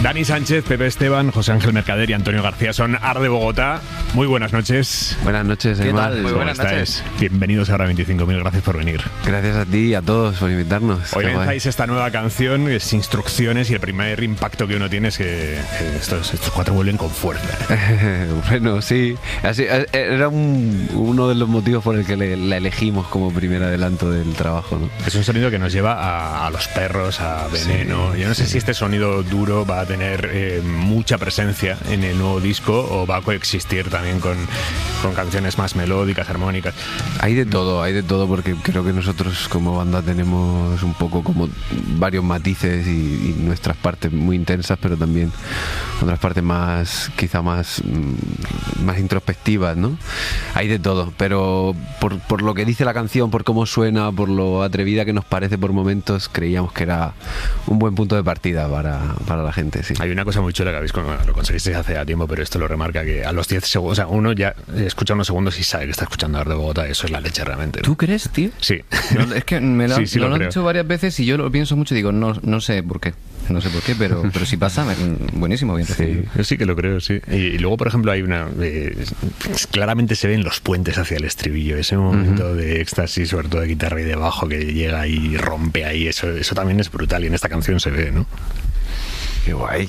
Dani Sánchez, Pepe Esteban, José Ángel Mercader y Antonio García son Arde Bogotá. Muy buenas noches. Buenas noches, ¿Qué Emma. tal? Muy buenas noches. Bienvenidos a Hora 25.000 gracias por venir. Gracias a ti y a todos por invitarnos. Hoy lanzáis esta nueva canción, es Instrucciones, y el primer impacto que uno tiene es que estos cuatro vuelven con fuerza. Bueno, sí. Así, era uno de los motivos por el que la elegimos como primer adelanto del trabajo, ¿no? Es un sonido que nos lleva a Los Perros, a Veneno. Sí, yo no sé si este sonido duro va a tener mucha presencia en el nuevo disco o va a coexistir también con canciones más melódicas, armónicas. Hay de todo, porque creo que nosotros como banda tenemos un poco como varios matices y nuestras partes muy intensas, pero también otras partes quizá más introspectivas, ¿no? Hay de todo, pero por lo que dice la canción, por cómo suena, por lo atrevida que nos parece por momentos, creíamos que era un buen punto de partida para la gente, sí. Hay una cosa muy chula que habéis lo conseguisteis hace ya tiempo, pero esto lo remarca, que a los 10 segundos, o sea, uno ya escucha unos segundos y sabe que está escuchando Arde Bogotá. Eso es la leche realmente, ¿no? ¿Tú crees, tío? Sí. No, es que me lo, sí, lo han dicho varias veces y yo lo pienso mucho y digo, no sé por qué. No sé por qué, pero si pasa, buenísimo, bien recibido. Sí, yo sí que lo creo, sí. Y luego, por ejemplo, hay una... claramente se ven los puentes hacia el estribillo, ese momento de éxtasis, sobre todo de guitarra y de bajo, que llega y rompe ahí, eso también es brutal, y en esta canción se ve, ¿no? Qué guay.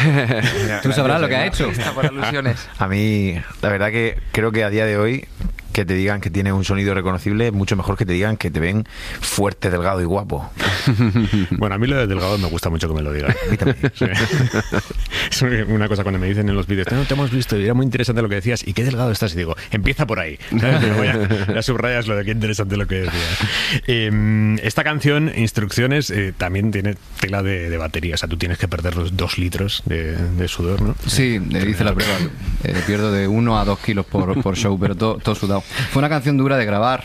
Tú sabrás lo que ha hecho. Por alusiones. A mí, la verdad que creo que a día de hoy, que te digan que tienes un sonido reconocible es mucho mejor que te digan que te ven fuerte, delgado y guapo. Bueno, a mí lo de delgado me gusta mucho que me lo digan. A mí también. Sí. Es una cosa cuando me dicen en los vídeos, no te hemos visto y era muy interesante lo que decías, ¿y qué delgado estás? Y digo, empieza por ahí, ¿sabes? Ya subrayas lo de qué interesante lo que decías. Esta canción, Instrucciones, también tiene tela de batería, o sea, tú tienes que perder los 2 litros de sudor, ¿no? Sí, hice la prueba. Pierdo de 1 a 2 kilos por show, pero todo sudado. Fue una canción dura de grabar,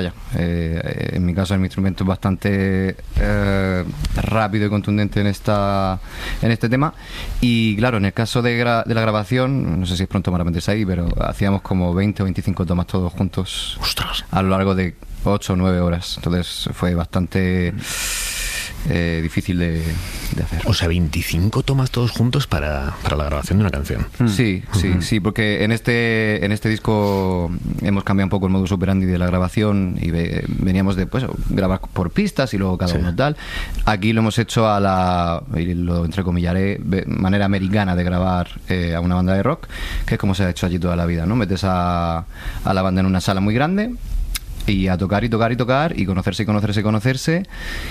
en mi caso mi instrumento es bastante rápido y contundente en este tema, y claro, en el caso de la grabación, no sé si es pronto para meterse ahí, pero hacíamos como 20 o 25 tomas todos juntos. ¡Ostras! A lo largo de 8 o 9 horas, entonces fue bastante difícil de hacer. O sea, 25 tomas todos juntos para la grabación de una canción. Sí, porque en este disco hemos cambiado un poco el modus operandi de la grabación y veníamos de grabar por pistas y luego cada uno tal. Aquí lo hemos hecho y lo entrecomillaré, manera americana de grabar a una banda de rock, que es como se ha hecho allí toda la vida, ¿no? Metes a la banda en una sala muy grande y a tocar y conocerse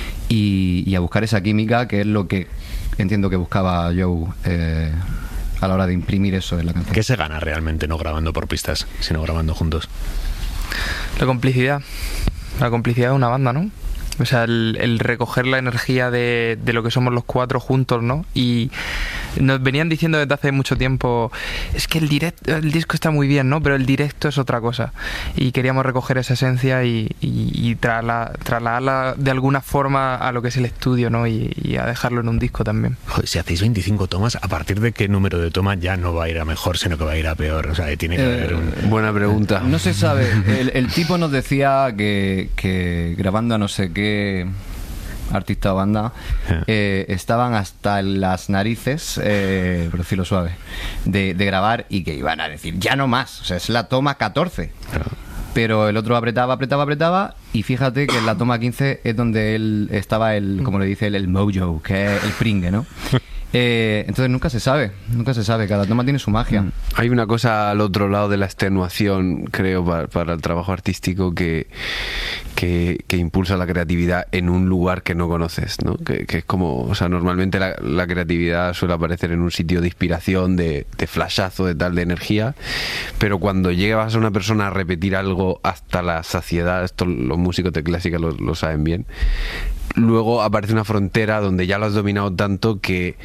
y a buscar esa química, que es lo que entiendo que buscaba Joe a la hora de imprimir eso en la canción. ¿Qué se gana realmente no grabando por pistas, sino grabando juntos? La complicidad de una banda, ¿no? O sea, el recoger la energía de lo que somos los 4 juntos, ¿no? Y nos venían diciendo desde hace mucho tiempo, es que el disco está muy bien, ¿no? Pero el directo es otra cosa. Y queríamos recoger esa esencia y trasladarla de alguna forma a lo que es el estudio, ¿no? Y a dejarlo en un disco también. Joder, si hacéis 25 tomas, ¿a partir de qué número de toma ya no va a ir a mejor, sino que va a ir a peor? O sea, tiene que haber Buena pregunta. No se sabe. El tipo nos decía que grabando a no sé qué artista o banda estaban hasta las narices, por decirlo suave, de grabar, y que iban a decir ya no más, o sea, es la toma 14. Pero el otro apretaba y fíjate que en la toma 15 es donde él estaba como le dice el mojo, que es el pringue, ¿no? Entonces nunca se sabe, cada toma tiene su magia. Hay una cosa al otro lado de la extenuación, creo, para el trabajo artístico que impulsa la creatividad en un lugar que no conoces, ¿no? Que es como, o sea, normalmente la creatividad suele aparecer en un sitio de inspiración, de flashazo, de energía, pero cuando llevas a una persona a repetir algo hasta la saciedad, esto los músicos de clásica lo saben bien, luego aparece una frontera donde ya lo has dominado tanto que